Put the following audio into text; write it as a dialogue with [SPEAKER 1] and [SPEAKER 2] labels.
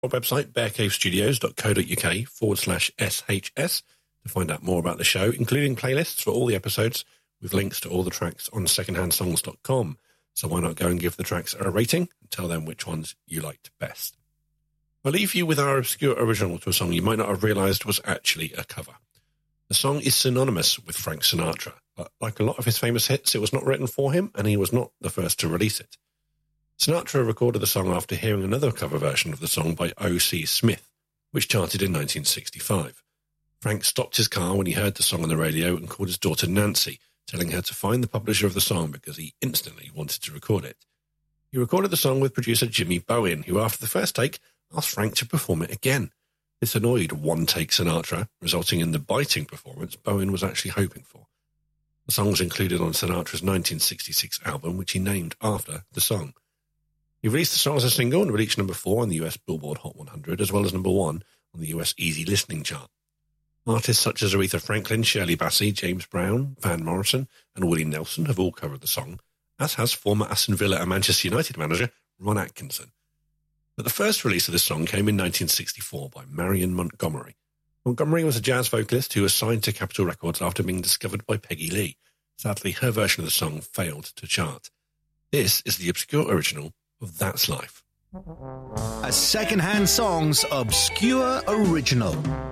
[SPEAKER 1] our website, bearcavestudios.co.uk/SHS, to find out more about the show, including playlists for all the episodes with links to all the tracks on secondhandsongs.com. So why not go and give the tracks a rating and tell them which ones you liked best. I'll leave you with our obscure original to a song you might not have realised was actually a cover. The song is synonymous with Frank Sinatra, but like a lot of his famous hits, it was not written for him, and he was not the first to release it. Sinatra recorded the song after hearing another cover version of the song by O.C. Smith, which charted in 1965. Frank stopped his car when he heard the song on the radio and called his daughter Nancy, telling her to find the publisher of the song because he instantly wanted to record it. He recorded the song with producer Jimmy Bowen, who after the first take asked Frank to perform it again. This annoyed one-take Sinatra, resulting in the biting performance Bowen was actually hoping for. The song was included on Sinatra's 1966 album, which he named after the song. He released the song as a single and reached number 4 on the US Billboard Hot 100, as well as number 1 on the US Easy Listening chart. Artists such as Aretha Franklin, Shirley Bassey, James Brown, Van Morrison, and Willie Nelson have all covered the song, as has former Aston Villa and Manchester United manager Ron Atkinson. But the first release of this song came in 1964 by Marion Montgomery. Montgomery was a jazz vocalist who was signed to Capitol Records after being discovered by Peggy Lee. Sadly, her version of the song failed to chart. This is the obscure original of That's Life.
[SPEAKER 2] A Secondhand Songs obscure original.